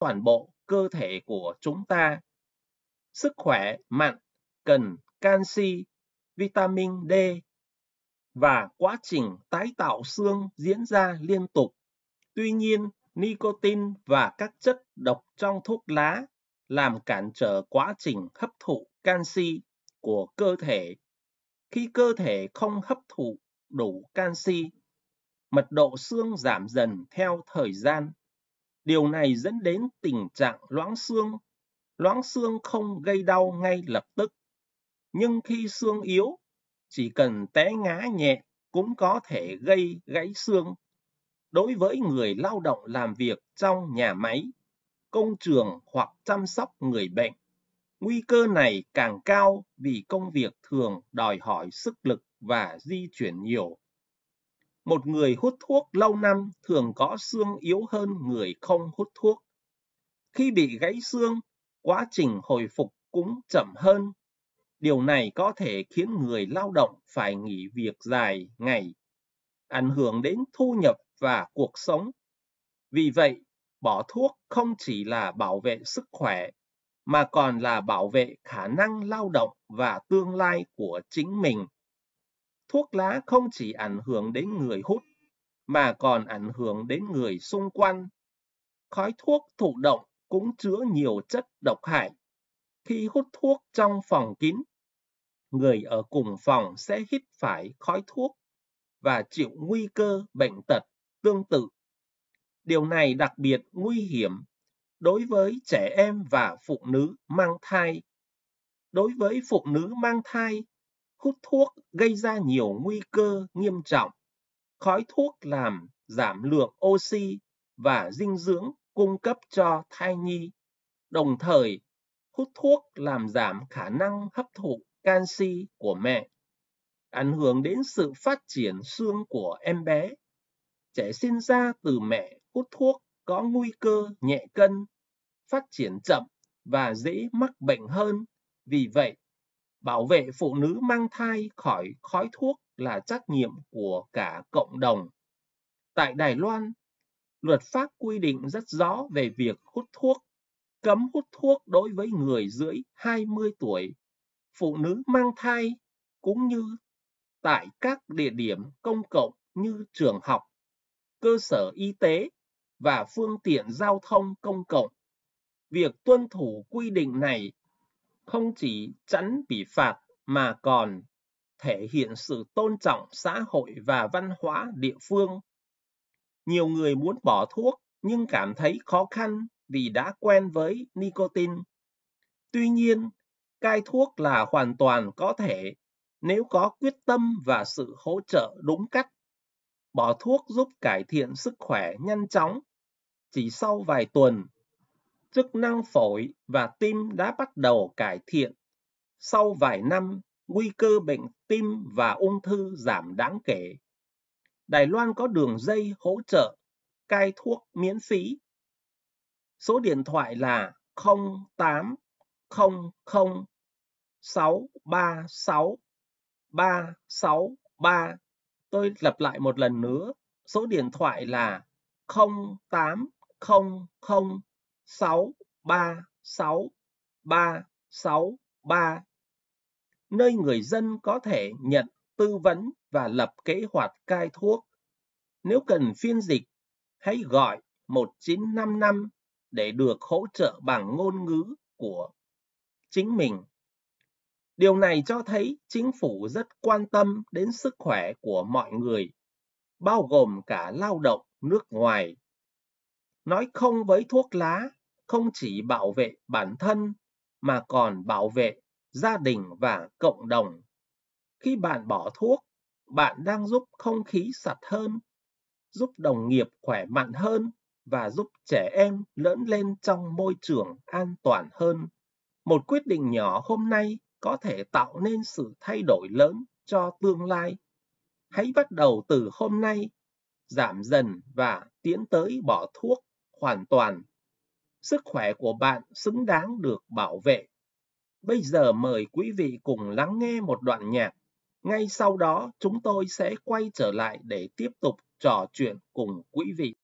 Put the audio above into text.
toàn bộ cơ thể của chúng ta. Sức khỏe mạnh cần canxi, vitamin D và quá trình tái tạo xương diễn ra liên tục. Tuy nhiên, nicotine và các chất độc trong thuốc lá làm cản trở quá trình hấp thụ canxi của cơ thể. Khi cơ thể không hấp thụ đủ canxi, mật độ xương giảm dần theo thời gian. Điều này dẫn đến tình trạng loãng xương. Loãng xương không gây đau ngay lập tức, nhưng khi xương yếu, chỉ cần té ngã nhẹ cũng có thể gây gãy xương. Đối với người lao động làm việc trong nhà máy, công trường hoặc chăm sóc người bệnh, nguy cơ này càng cao vì công việc thường đòi hỏi sức lực và di chuyển nhiều. Một người hút thuốc lâu năm thường có xương yếu hơn người không hút thuốc. Khi bị gãy xương, quá trình hồi phục cũng chậm hơn. Điều này có thể khiến người lao động phải nghỉ việc dài ngày, ảnh hưởng đến thu nhập và cuộc sống. Vì vậy, bỏ thuốc không chỉ là bảo vệ sức khỏe, mà còn là bảo vệ khả năng lao động và tương lai của chính mình. Thuốc lá không chỉ ảnh hưởng đến người hút, mà còn ảnh hưởng đến người xung quanh. Khói thuốc thụ động cũng chứa nhiều chất độc hại. Khi hút thuốc trong phòng kín, người ở cùng phòng sẽ hít phải khói thuốc và chịu nguy cơ bệnh tật tương tự. Điều này đặc biệt nguy hiểm đối với trẻ em và phụ nữ mang thai. Đối với phụ nữ mang thai, hút thuốc gây ra nhiều nguy cơ nghiêm trọng. Khói thuốc làm giảm lượng oxy và dinh dưỡng cung cấp cho thai nhi. Đồng thời, hút thuốc làm giảm khả năng hấp thụ canxi của mẹ, ảnh hưởng đến sự phát triển xương của em bé. Trẻ sinh ra từ mẹ hút thuốc có nguy cơ nhẹ cân, phát triển chậm và dễ mắc bệnh hơn. Vì vậy, bảo vệ phụ nữ mang thai khỏi khói thuốc là trách nhiệm của cả cộng đồng. Tại Đài Loan, luật pháp quy định rất rõ về việc hút thuốc, cấm hút thuốc đối với người dưới 20 tuổi, phụ nữ mang thai, cũng như tại các địa điểm công cộng như trường học, cơ sở y tế và phương tiện giao thông công cộng. Việc tuân thủ quy định này không chỉ tránh bị phạt mà còn thể hiện sự tôn trọng xã hội và văn hóa địa phương. Nhiều người muốn bỏ thuốc nhưng cảm thấy khó khăn vì đã quen với nicotine. Tuy nhiên, cai thuốc là hoàn toàn có thể nếu có quyết tâm và sự hỗ trợ đúng cách. Bỏ thuốc giúp cải thiện sức khỏe nhanh chóng. Chỉ sau vài tuần, chức năng phổi và tim đã bắt đầu cải thiện. Sau vài năm, nguy cơ bệnh tim và ung thư giảm đáng kể. Đài Loan có đường dây hỗ trợ cai thuốc miễn phí. Số điện thoại là 0800 636 363. Tôi lặp lại một lần nữa. Số điện thoại là 0800 636 363, nơi người dân có thể nhận tư vấn và lập kế hoạch cai thuốc. Nếu cần phiên dịch, hãy gọi 1955 để được hỗ trợ bằng ngôn ngữ của chính mình. Điều này cho thấy chính phủ rất quan tâm đến sức khỏe của mọi người, bao gồm cả lao động nước ngoài. Nói không với thuốc lá không chỉ bảo vệ bản thân mà còn bảo vệ gia đình và cộng đồng. Khi bạn bỏ thuốc, bạn đang giúp không khí sạch hơn, giúp đồng nghiệp khỏe mạnh hơn và giúp trẻ em lớn lên trong môi trường an toàn hơn. Một quyết định nhỏ hôm nay có thể tạo nên sự thay đổi lớn cho tương lai. Hãy bắt đầu từ hôm nay, giảm dần và tiến tới bỏ thuốc hoàn toàn. Sức khỏe của bạn xứng đáng được bảo vệ. Bây giờ mời quý vị cùng lắng nghe một đoạn nhạc. Ngay sau đó chúng tôi sẽ quay trở lại để tiếp tục trò chuyện cùng quý vị.